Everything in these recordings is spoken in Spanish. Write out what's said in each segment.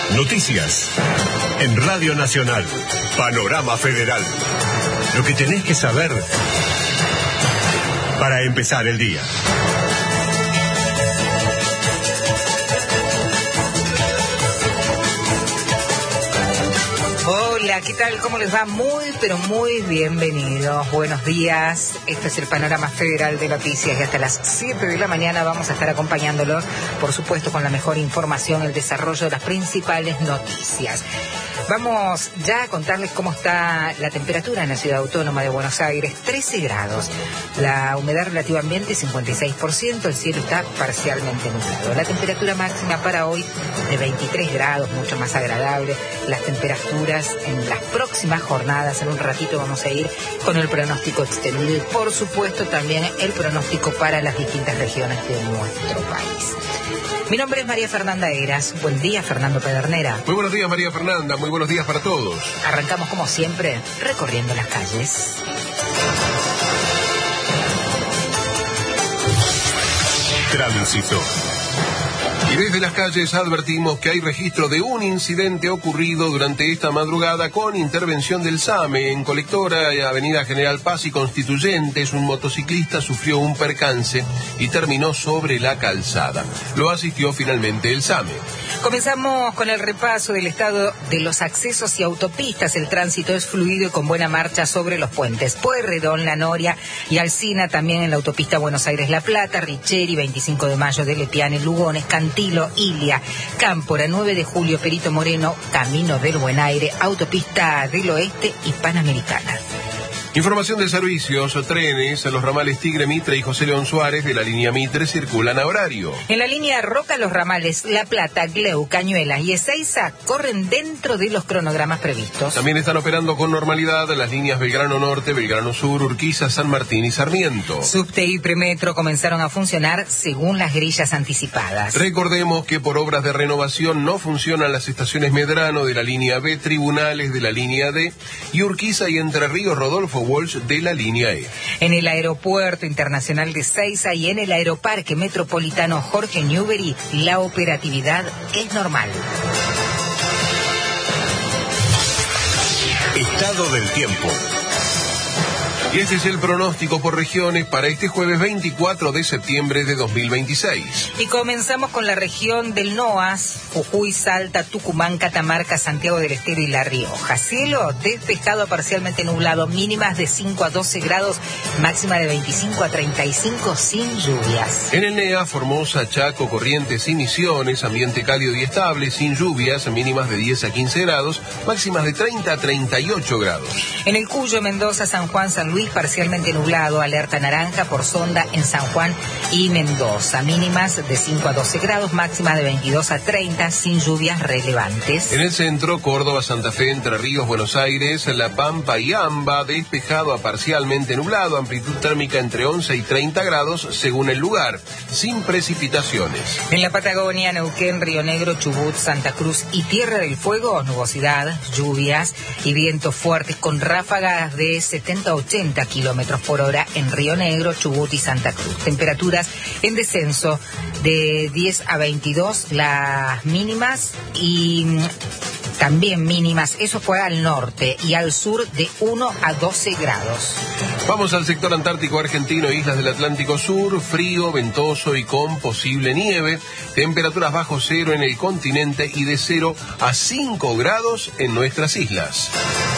Noticias. En Radio Nacional. Panorama Federal. Lo que tenés que saber para empezar el día. Hola, ¿qué tal? ¿Cómo les va? Muy, pero muy bienvenidos. Buenos días. Este es el Panorama Federal de Noticias y hasta las 7 de la mañana vamos a estar acompañándolos, por supuesto, con la mejor información, el desarrollo de las principales noticias. Vamos ya a contarles cómo está la temperatura en la Ciudad Autónoma de Buenos Aires, 13 grados. La humedad relativa ambiente, 56%, el cielo está parcialmente nublado. La temperatura máxima para hoy de 23 grados, mucho más agradable. Las temperaturas en las próximas jornadas, en un ratito vamos a ir con el pronóstico extendido y, por supuesto, también el pronóstico para las distintas regiones de nuestro país. Mi nombre es María Fernanda Eras. Buen día, Fernando Pedernera. Muy buenos días, María Fernanda. Muy buenos días para todos. Arrancamos, como siempre, recorriendo las calles. Tránsito. Y desde las calles advertimos que hay registro de un incidente ocurrido durante esta madrugada con intervención del SAME en Colectora y Avenida General Paz y Constituyentes. Un motociclista sufrió un percance y terminó sobre la calzada. Lo asistió finalmente el SAME. Comenzamos con el repaso del estado de los accesos y autopistas. El tránsito es fluido y con buena marcha sobre los puentes Pueyrredón, La Noria y Alsina, también en la autopista Buenos Aires-La Plata, Richeri, 25 de Mayo de Lepiane, Lugones, Cantilo, Ilia, Cámpora, 9 de Julio, Perito Moreno, Camino del Buen Aire, Autopista del Oeste y Panamericana. Información de servicios, trenes, los ramales Tigre, Mitre y José León Suárez de la línea Mitre circulan a horario. En la línea Roca, los ramales La Plata, Gleu, Cañuelas y Ezeiza corren dentro de los cronogramas previstos. También están operando con normalidad las líneas Belgrano Norte, Belgrano Sur, Urquiza, San Martín y Sarmiento. Subte y Premetro comenzaron a funcionar según las grillas anticipadas. Recordemos que por obras de renovación no funcionan las estaciones Medrano de la línea B, Tribunales de la línea D y Urquiza y Entre Ríos Rodolfo Walsh de la línea E. En el Aeropuerto Internacional de Ezeiza y en el Aeroparque Metropolitano Jorge Newbery, la operatividad es normal. Estado del tiempo. Y este es el pronóstico por regiones para este jueves 24 de septiembre de 2026. Y comenzamos con la región del NOAS, Jujuy, Salta, Tucumán, Catamarca, Santiago del Estero y La Rioja. Cielo despejado a parcialmente nublado, mínimas de 5 a 12 grados, máxima de 25 a 35 sin lluvias. En el NEA, Formosa, Chaco, Corrientes y Misiones, ambiente cálido y estable, sin lluvias, mínimas de 10 a 15 grados, máximas de 30 a 38 grados. En el Cuyo, Mendoza, San Juan, San Luis, parcialmente nublado, alerta naranja por sonda en San Juan y Mendoza, mínimas de 5 a 12 grados, máximas de 22 a 30, sin lluvias relevantes. En el centro, Córdoba, Santa Fe, Entre Ríos, Buenos Aires, La Pampa y Amba, despejado a parcialmente nublado, amplitud térmica entre 11 y 30 grados según el lugar, sin precipitaciones. En la Patagonia, Neuquén, Río Negro, Chubut, Santa Cruz y Tierra del Fuego, nubosidad, lluvias y vientos fuertes con ráfagas de 70 a 80 kilómetros por hora en Río Negro, Chubut y Santa Cruz. Temperaturas en descenso de 10 a 22 las mínimas y también mínimas, eso fue al norte y al sur de 1 a 12 grados. Vamos al sector antártico argentino, islas del Atlántico Sur, frío, ventoso y con posible nieve, temperaturas bajo cero en el continente y de 0 a 5 grados en nuestras islas.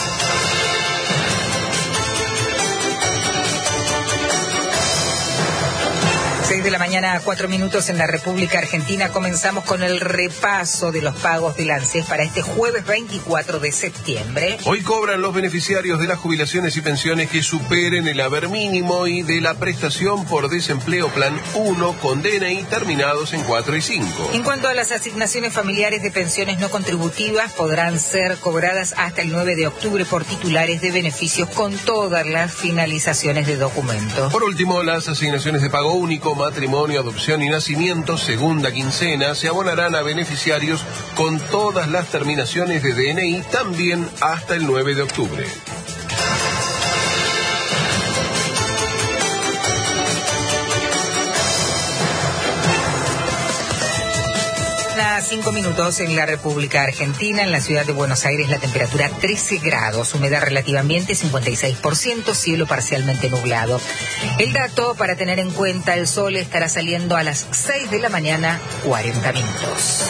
De la mañana a 4 minutos en la República Argentina. Comenzamos con el repaso de los pagos del ANSES para este jueves 24 de septiembre. Hoy cobran los beneficiarios de las jubilaciones y pensiones que superen el haber mínimo y de la prestación por desempleo Plan 1 con DNI terminados en 4 y 5. En cuanto a las asignaciones familiares de pensiones no contributivas, podrán ser cobradas hasta el 9 de octubre por titulares de beneficios con todas las finalizaciones de documentos. Por último, las asignaciones de pago único, matrimonio, adopción y nacimiento, segunda quincena, se abonarán a beneficiarios con todas las terminaciones de DNI también hasta el 9 de octubre. 25 minutos en la República Argentina. En la ciudad de Buenos Aires la temperatura 13 grados, humedad relativa ambiente 56%, cielo parcialmente nublado. El dato para tener en cuenta: el sol estará saliendo a las 6 de la mañana, 40 minutos.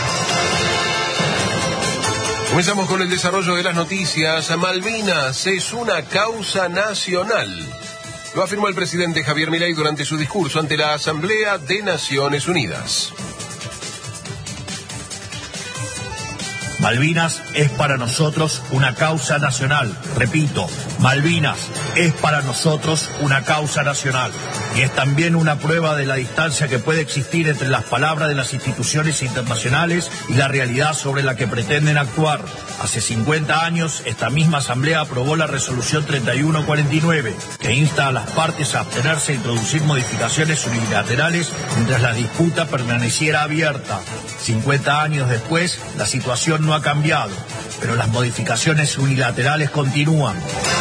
Comenzamos con el desarrollo de las noticias. Malvinas es una causa nacional. Lo afirmó el presidente Javier Milei durante su discurso ante la Asamblea de Naciones Unidas. Malvinas es para nosotros una causa nacional. Repito, Malvinas es para nosotros una causa nacional. Y es también una prueba de la distancia que puede existir entre las palabras de las instituciones internacionales y la realidad sobre la que pretenden actuar. Hace 50 años, esta misma Asamblea aprobó la resolución 3149, que insta a las partes a abstenerse a introducir modificaciones unilaterales mientras la disputa permaneciera abierta. 50 años después, la situación no ha cambiado, pero las modificaciones unilaterales continúan.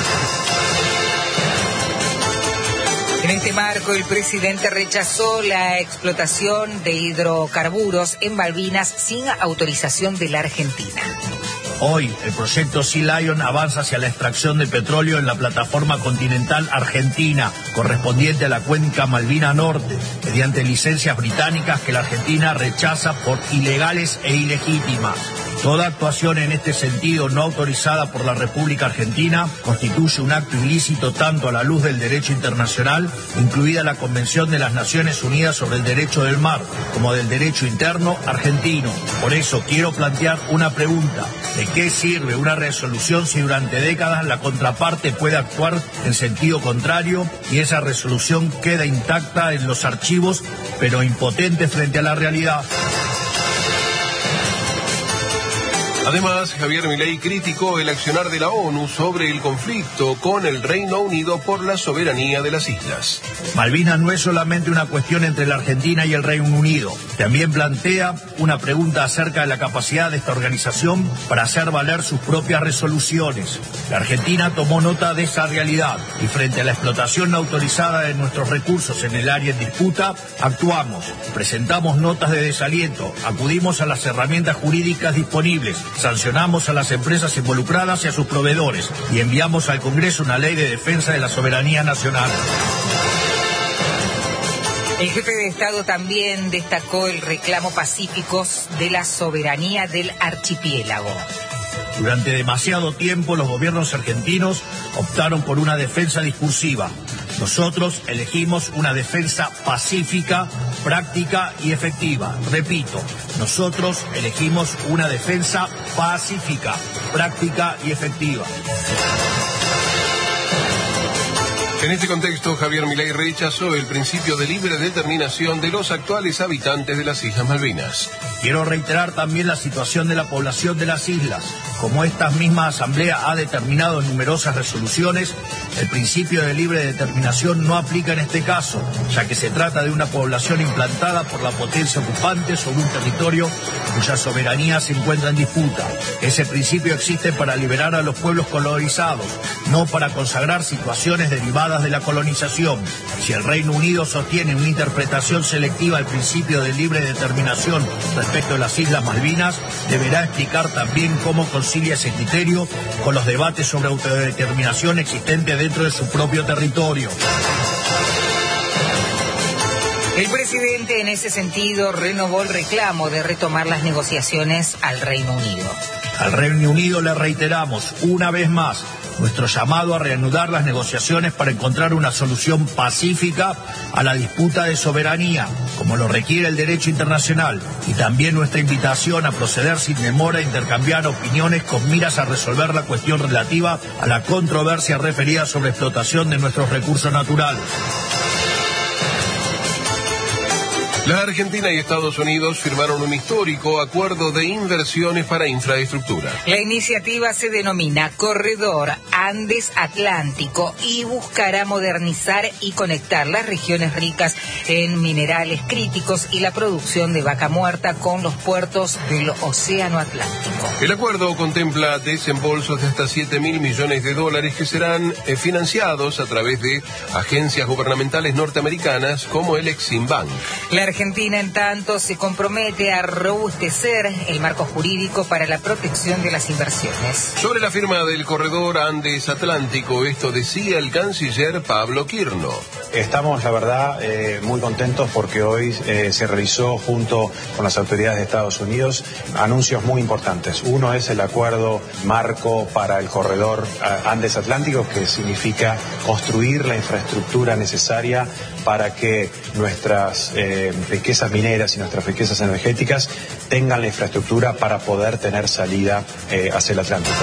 En este marco, el presidente rechazó la explotación de hidrocarburos en Malvinas sin autorización de la Argentina. Hoy, el proyecto Sea Lion avanza hacia la extracción de petróleo en la plataforma continental argentina, correspondiente a la cuenca Malvina Norte, mediante licencias británicas que la Argentina rechaza por ilegales e ilegítimas. Toda actuación en este sentido no autorizada por la República Argentina constituye un acto ilícito tanto a la luz del derecho internacional, incluida la Convención de las Naciones Unidas sobre el Derecho del Mar, como del derecho interno argentino. Por eso quiero plantear una pregunta: ¿de qué sirve una resolución si durante décadas la contraparte puede actuar en sentido contrario y esa resolución queda intacta en los archivos, pero impotente frente a la realidad? Además, Javier Milei criticó el accionar de la ONU sobre el conflicto con el Reino Unido por la soberanía de las islas. Malvinas no es solamente una cuestión entre la Argentina y el Reino Unido. También plantea una pregunta acerca de la capacidad de esta organización para hacer valer sus propias resoluciones. La Argentina tomó nota de esa realidad y frente a la explotación no autorizada de nuestros recursos en el área en disputa, actuamos, presentamos notas de desaliento, acudimos a las herramientas jurídicas disponibles, sancionamos a las empresas involucradas y a sus proveedores y enviamos al Congreso una ley de defensa de la soberanía nacional. El jefe de Estado también destacó el reclamo pacífico de la soberanía del archipiélago. Durante demasiado tiempo los gobiernos argentinos optaron por una defensa discursiva. Nosotros elegimos una defensa pacífica, práctica y efectiva. Repito, nosotros elegimos una defensa pacífica, práctica y efectiva. En este contexto, Javier Milei rechazó el principio de libre determinación de los actuales habitantes de las Islas Malvinas. Quiero reiterar también la situación de la población de las islas. Como esta misma Asamblea ha determinado en numerosas resoluciones, el principio de libre determinación no aplica en este caso, ya que se trata de una población implantada por la potencia ocupante sobre un territorio cuya soberanía se encuentra en disputa. Ese principio existe para liberar a los pueblos colonizados, no para consagrar situaciones derivadas de la colonización. Si el Reino Unido sostiene una interpretación selectiva del principio de libre determinación respecto a las Islas Malvinas, deberá explicar también cómo concilia ese criterio con los debates sobre autodeterminación existentes dentro de su propio territorio. El presidente en ese sentido renovó el reclamo de retomar las negociaciones al Reino Unido. Al Reino Unido le reiteramos una vez más nuestro llamado a reanudar las negociaciones para encontrar una solución pacífica a la disputa de soberanía, como lo requiere el derecho internacional, y también nuestra invitación a proceder sin demora a intercambiar opiniones con miras a resolver la cuestión relativa a la controversia referida sobre explotación de nuestros recursos naturales. La Argentina y Estados Unidos firmaron un histórico acuerdo de inversiones para infraestructura. La iniciativa se denomina Corredor Andes Atlántico y buscará modernizar y conectar las regiones ricas en minerales críticos y la producción de vaca muerta con los puertos del Océano Atlántico. El acuerdo contempla desembolsos de hasta $7.000 millones que serán financiados a través de agencias gubernamentales norteamericanas como el Exim Bank. La Argentina, en tanto, se compromete a robustecer el marco jurídico para la protección de las inversiones. Sobre la firma del corredor Andes Atlántico, esto decía el canciller Pablo Quirno. Estamos, la verdad, muy contentos porque hoy se realizó junto con las autoridades de Estados Unidos anuncios muy importantes. Uno es el acuerdo marco para el corredor Andes Atlántico, que significa construir la infraestructura necesaria para que nuestras riquezas mineras y nuestras riquezas energéticas tengan la infraestructura para poder tener salida hacia el Atlántico.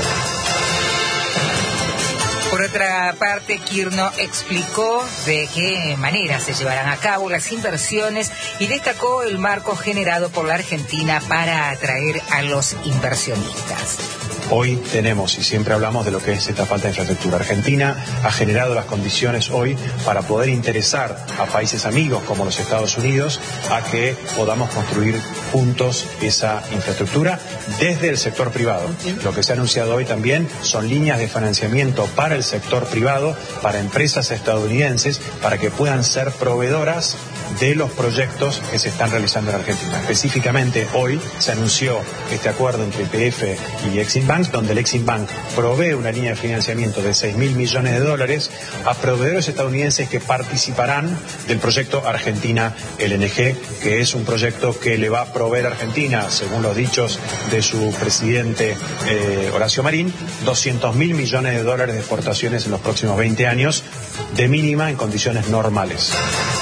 Por otra parte, Quirno explicó de qué manera se llevarán a cabo las inversiones y destacó el marco generado por la Argentina para atraer a los inversionistas. Hoy tenemos, y siempre hablamos de lo que es esta falta de infraestructura. Argentina ha generado las condiciones hoy para poder interesar a países amigos como los Estados Unidos a que podamos construir juntos esa infraestructura desde el sector privado. Lo que se ha anunciado hoy también son líneas de financiamiento para el sector privado, para empresas estadounidenses, para que puedan ser proveedoras de los proyectos que se están realizando en Argentina. Específicamente hoy se anunció este acuerdo entre YPF y Exim Bank, donde el Exim Bank provee una línea de financiamiento de $6.000 millones a proveedores estadounidenses que participarán del proyecto Argentina LNG, que es un proyecto que le va a proveer a Argentina, según los dichos de su presidente Horacio Marín, $200.000 millones de exportaciones en los próximos 20 años, de mínima en condiciones normales.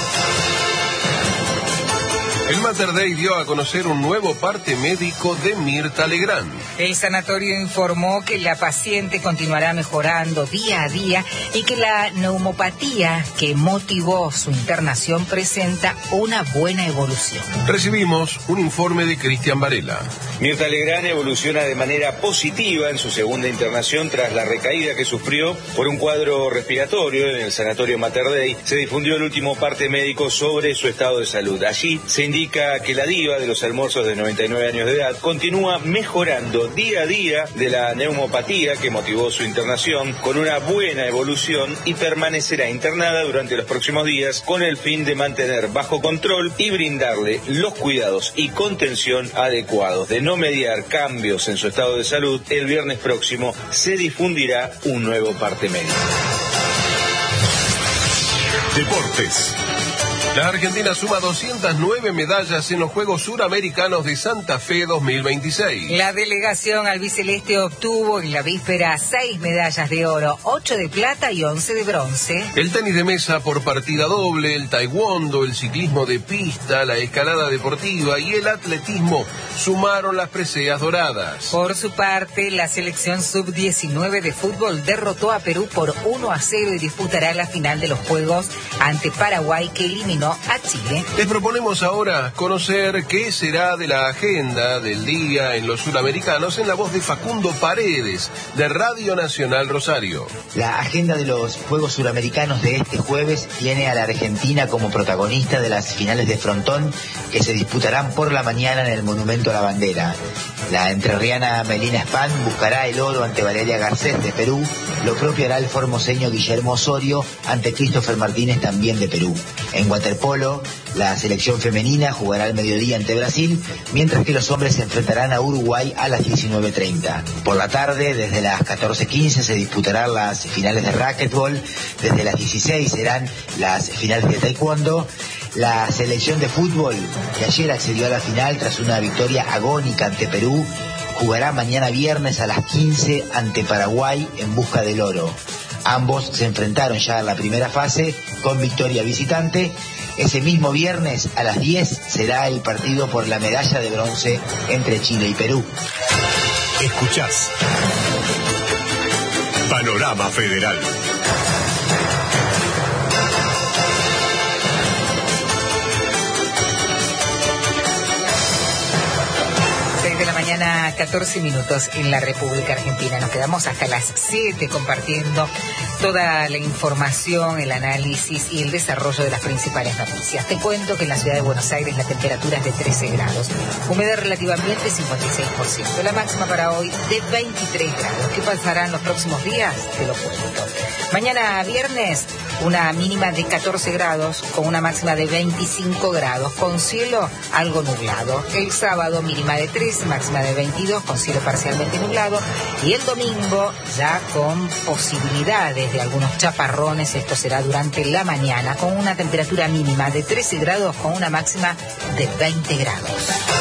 El Mater Dei dio a conocer un nuevo parte médico de Mirta Legrand. El sanatorio informó que la paciente continuará mejorando día a día y que la neumopatía que motivó su internación presenta una buena evolución. Recibimos un informe de Cristian Varela. Mirta Legrand evoluciona de manera positiva en su segunda internación tras la recaída que sufrió por un cuadro respiratorio en el sanatorio Mater Dei. Se difundió el último parte médico sobre su estado de salud. Allí se indica que la diva de los almuerzos de 99 años de edad continúa mejorando día a día de la neumopatía que motivó su internación, con una buena evolución, y permanecerá internada durante los próximos días con el fin de mantener bajo control y brindarle los cuidados y contención adecuados. De no mediar cambios en su estado de salud, el viernes próximo se difundirá un nuevo parte médico. Deportes. La Argentina suma 209 medallas en los Juegos Suramericanos de Santa Fe 2026. La delegación albiceleste obtuvo en la víspera 6 medallas de oro, 8 de plata y 11 de bronce. El tenis de mesa por partida doble, el taekwondo, el ciclismo de pista, la escalada deportiva y el atletismo sumaron las preseas doradas. Por su parte, la selección sub-19 de fútbol derrotó a Perú por 1-0 y disputará la final de los Juegos ante Paraguay, que eliminó a Chile. Les proponemos ahora conocer qué será de la agenda del día en los suramericanos en la voz de Facundo Paredes, de Radio Nacional Rosario. La agenda de los Juegos Suramericanos de este jueves tiene a la Argentina como protagonista de las finales de frontón que se disputarán por la mañana en el Monumento a la Bandera. La entrerriana Melina Span buscará el oro ante Valeria Garcés de Perú. Lo propio hará el formoseño Guillermo Osorio ante Christopher Martínez, también de Perú. En waterpolo, la selección femenina jugará al mediodía ante Brasil, mientras que los hombres se enfrentarán a Uruguay a las 19:30. Por la tarde, desde las 14:15, se disputarán las finales de racquetball. Desde las 16 serán las finales de taekwondo. La selección de fútbol, que ayer accedió a la final tras una victoria agónica ante Perú, jugará mañana viernes a las 15 ante Paraguay en busca del oro. Ambos se enfrentaron ya en la primera fase con victoria visitante. Ese mismo viernes a las 10 será el partido por la medalla de bronce entre Chile y Perú. Escuchás Panorama Federal. 14 minutos en la República Argentina. Nos quedamos hasta las 7 compartiendo toda la información, el análisis y el desarrollo de las principales noticias. Te cuento que en la ciudad de Buenos Aires la temperatura es de 13 grados, humedad relativa ambiente 56%, la máxima para hoy de 23 grados. ¿Qué pasará en los próximos días? Te lo cuento. Mañana viernes una mínima de 14 grados con una máxima de 25 grados, con cielo algo nublado. El sábado mínima de 13, máxima de 22 con cielo parcialmente nublado, y el domingo ya con posibilidades de algunos chaparrones. Esto será durante la mañana con una temperatura mínima de 13 grados con una máxima de 20 grados.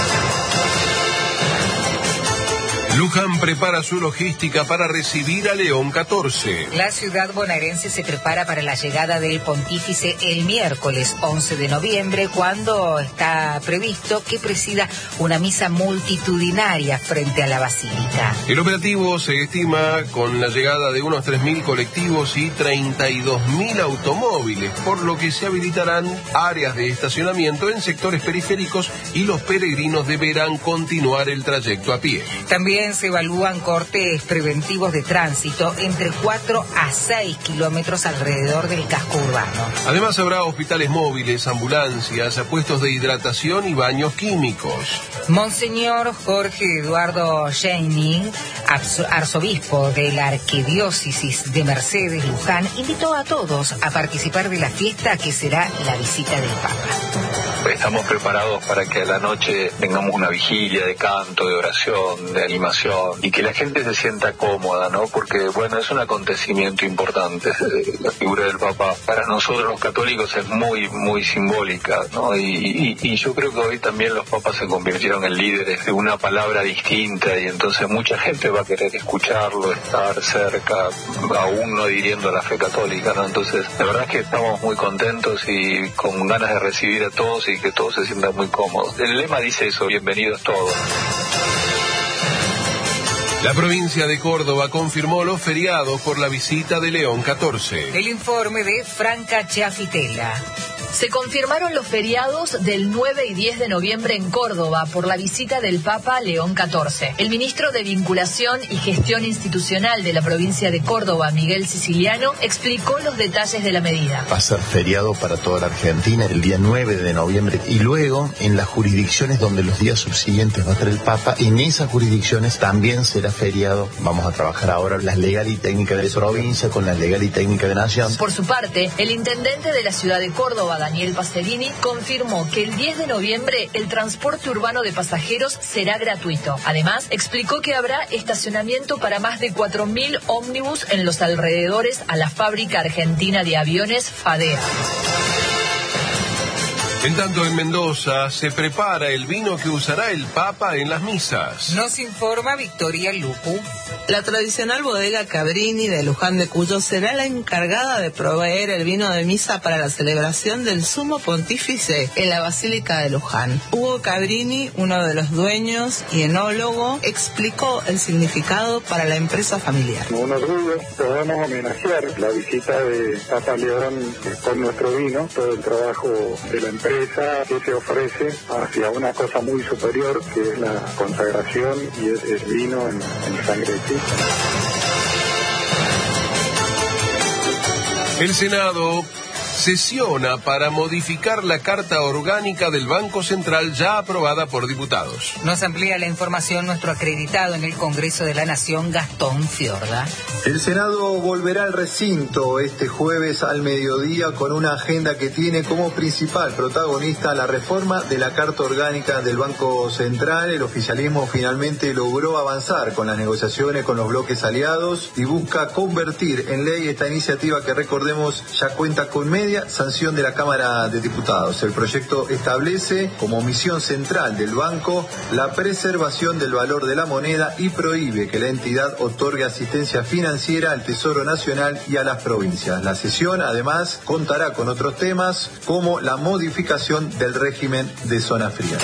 Luján prepara su logística para recibir a León XIV. La ciudad bonaerense se prepara para la llegada del pontífice el miércoles 11 de noviembre, cuando está previsto que presida una misa multitudinaria frente a la basílica. El operativo se estima con la llegada de unos 3.000 colectivos y 32.000 automóviles, por lo que se habilitarán áreas de estacionamiento en sectores periféricos y los peregrinos deberán continuar el trayecto a pie. También se evalúan cortes preventivos de tránsito entre 4 a 6 kilómetros alrededor del casco urbano. Además habrá hospitales móviles, ambulancias, puestos de hidratación y baños químicos. Monseñor Jorge Eduardo Scheining, arzobispo de la Arquidiócesis de Mercedes Luján, invitó a todos a participar de la fiesta que será la visita del Papa. Estamos preparados para que a la noche tengamos una vigilia de canto, de oración, de animación, y que la gente se sienta cómoda, ¿no? Porque, bueno, es un acontecimiento importante. La figura del Papa para nosotros los católicos es muy, muy simbólica, ¿no? Y yo creo que hoy también los papas se convirtieron en líderes de una palabra distinta, y entonces mucha gente va a querer escucharlo, estar cerca, aún no adhiriendo a la fe católica, ¿no? Entonces, la verdad es que estamos muy contentos y con ganas de recibir a todos y que todos se sientan muy cómodos. El lema dice eso: bienvenidos todos. La provincia de Córdoba confirmó los feriados por la visita de León XIV. El informe de Franca Chiafitela. Se confirmaron los feriados del 9 y 10 de noviembre en Córdoba por la visita del Papa León XIV. El ministro de Vinculación y Gestión Institucional de la provincia de Córdoba, Miguel Siciliano, explicó los detalles de la medida. Va a ser feriado para toda la Argentina el día 9 de noviembre, y luego en las jurisdicciones donde los días subsiguientes va a estar el Papa, en esas jurisdicciones también será feriado. Vamos a trabajar ahora las legal y técnicas de provincia con las legal y técnicas de nación. Por su parte, el intendente de la ciudad de Córdoba, Daniel Pacerini, confirmó que el 10 de noviembre el transporte urbano de pasajeros será gratuito. Además, explicó que habrá estacionamiento para más de 4.000 ómnibus en los alrededores a la fábrica argentina de aviones FADEA. En tanto, en Mendoza se prepara el vino que usará el Papa en las misas. Nos informa Victoria Lupu. La tradicional bodega Cabrini de Luján de Cuyo será la encargada de proveer el vino de misa para la celebración del Sumo Pontífice en la Basílica de Luján. Hugo Cabrini, uno de los dueños y enólogo, explicó el significado para la empresa familiar. Como unos rubros, podemos homenajear la visita de Papa León con nuestro vino, todo el trabajo de la empresa que se ofrece hacia una cosa muy superior, que es la consagración y es el vino en sangre de Cristo. El Senado sesiona para modificar la Carta Orgánica del Banco Central ya aprobada por diputados. Nos amplía la información nuestro acreditado en el Congreso de la Nación, Gastón Fiorda. El Senado volverá al recinto este jueves al mediodía con una agenda que tiene como principal protagonista la reforma de la Carta Orgánica del Banco Central. El oficialismo finalmente logró avanzar con las negociaciones con los bloques aliados y busca convertir en ley esta iniciativa que, recordemos, ya cuenta con media sanción de la Cámara de Diputados. El proyecto establece como misión central del banco la preservación del valor de la moneda y prohíbe que la entidad otorgue asistencia financiera al Tesoro Nacional y a las provincias. La sesión, además, contará con otros temas como la modificación del régimen de zona fría.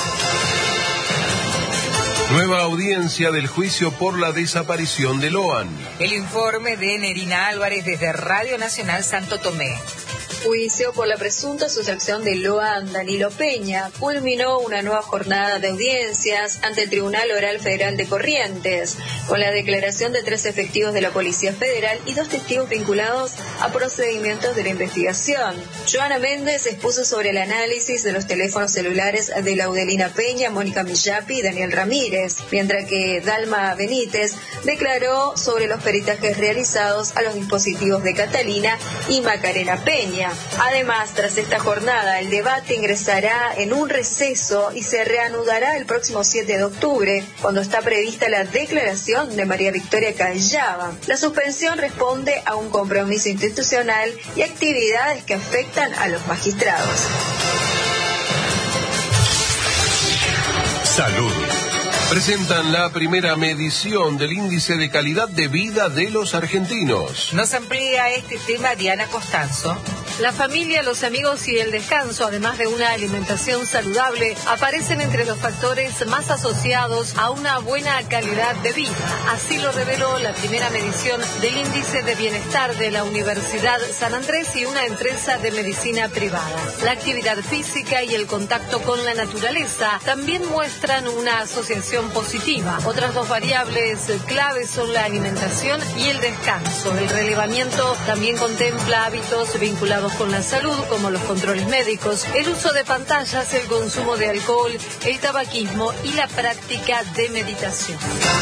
Nueva audiencia del juicio por la desaparición de Loan. El informe de Nerina Álvarez desde Radio Nacional Santo Tomé. juicio por la presunta sustracción de Loan Danilo Peña culminó una nueva jornada de audiencias ante el Tribunal Oral Federal de Corrientes, con la declaración de 3 efectivos de la Policía Federal y 2 testigos vinculados a procedimientos de la investigación. Joana Méndez expuso sobre el análisis de los teléfonos celulares de Laudelina Peña, Mónica Millapi y Daniel Ramírez, mientras que Dalma Benítez declaró sobre los peritajes realizados a los dispositivos de Catalina y Macarena Peña. Además, tras esta jornada, el debate ingresará en un receso y se reanudará el próximo 7 de octubre, cuando está prevista la declaración de María Victoria Callaba. La suspensión responde a un compromiso institucional y actividades que afectan a los magistrados. Salud. Presentan la primera medición del índice de calidad de vida de los argentinos. Nos amplía este tema Diana Costanzo. La familia, los amigos y el descanso, además de una alimentación saludable, aparecen entre los factores más asociados a una buena calidad de vida. Así lo reveló la primera medición del índice de bienestar de la Universidad San Andrés y una empresa de medicina privada. La actividad física y el contacto con la naturaleza también muestran una asociación positiva. Otras 2 variables claves son la alimentación y el descanso. El relevamiento también contempla hábitos vinculados con la salud, como los controles médicos, el uso de pantallas, el consumo de alcohol, el tabaquismo y la práctica de meditación.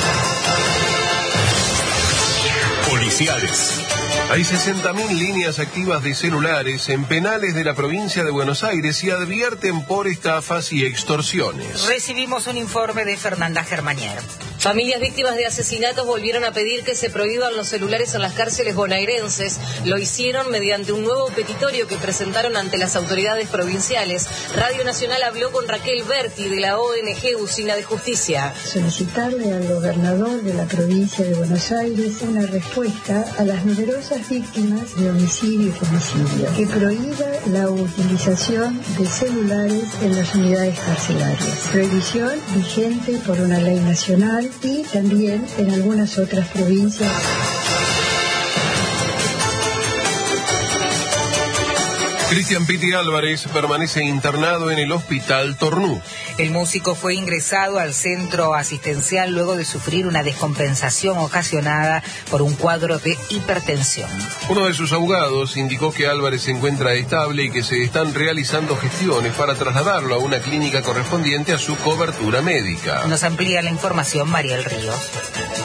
Policiales. Hay 60.000 líneas activas de celulares en penales de la provincia de Buenos Aires y advierten por estafas y extorsiones. Recibimos un informe de Fernanda Germanier. Familias víctimas de asesinatos volvieron a pedir que se prohíban los celulares en las cárceles bonaerenses. Lo hicieron mediante un nuevo petitorio que presentaron ante las autoridades provinciales. Radio Nacional habló con Raquel Berti de la ONG Usina de Justicia. Solicitarle al gobernador de la provincia de Buenos Aires una respuesta a las numerosas víctimas de homicidio y femicidio, que prohíba la utilización de celulares en las unidades carcelarias. Prohibición vigente por una ley nacional y también en algunas otras provincias. Cristian Pitti Álvarez permanece internado en el Hospital Tornú. El músico fue ingresado al centro asistencial luego de sufrir una descompensación ocasionada por un cuadro de hipertensión. Uno de sus abogados indicó que Álvarez se encuentra estable y que se están realizando gestiones para trasladarlo a una clínica correspondiente a su cobertura médica. Nos amplía la información Mariel Ríos.